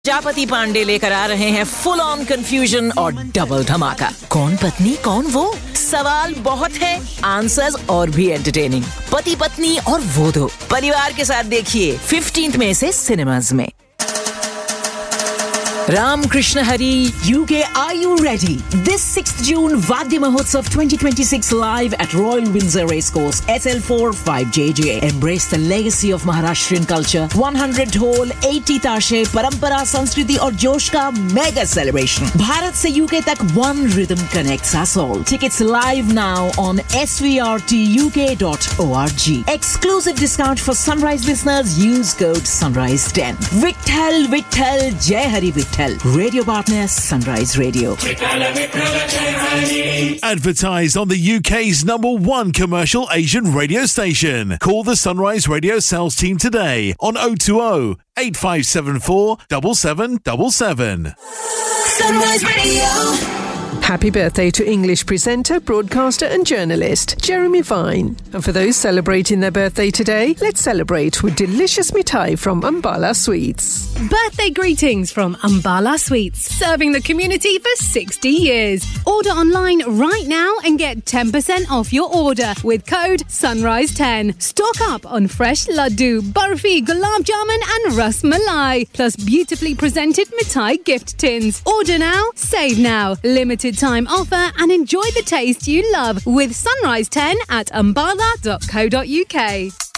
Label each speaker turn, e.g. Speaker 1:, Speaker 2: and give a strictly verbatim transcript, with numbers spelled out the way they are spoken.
Speaker 1: प्रजापति पांडे लेकर आ रहे हैं फुल ऑन कंफ्यूजन और डबल धमाका। कौन पत्नी कौन वो? सवाल बहुत है, आंसर्स और भी एंटरटेनिंग। पति पत्नी और वो दो परिवार के साथ देखिए फिफ्टींथ मई से सिनेमाज में। Ram Krishna Hari, U K, are you ready? This sixth June, Vadya Mahotsav twenty twenty-six live at Royal Windsor Racecourse, S L four five J J. Embrace the legacy of Maharashtrian culture. one hundred dhol, eighty ताशे, परंपरा, संस्कृति और जोश का mega celebration. Bharat से U K तक one rhythm connects us all. Tickets live now on s v r t u k dot org. Exclusive discount for Sunrise listeners. Use code sunrise ten. Vitthal, Vitthal, Jai Hari Vitthal. Radio partner Sunrise Radio.
Speaker 2: Advertised on the U K's number one commercial Asian radio station. Call the Sunrise Radio sales team today on oh two oh, eight five seven four, seven seven seven seven.
Speaker 3: Sunrise Radio.
Speaker 4: Happy birthday to English presenter, broadcaster and journalist Jeremy Vine. And for those celebrating their birthday today, let's celebrate with delicious mithai from Ambala Sweets.
Speaker 5: Birthday greetings from Ambala Sweets, serving the community for sixty years. Order online right now and get ten percent off your order with code sunrise ten. Stock up on fresh laddu, barfi, gulab jamun and ras malai, plus beautifully presented mithai gift tins. Order now, save now. Limited time offer and enjoy the taste you love with Sunrise ten at ambala dot co dot u k.